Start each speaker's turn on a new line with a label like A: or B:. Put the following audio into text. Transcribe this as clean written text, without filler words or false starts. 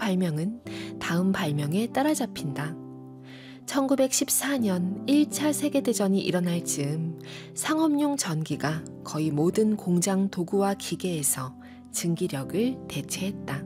A: 발명은 다음 발명에 따라잡힌다. 1914년 1차 세계대전이 일어날 즈음 상업용 전기가 거의 모든 공장 도구와 기계에서 증기력을 대체했다.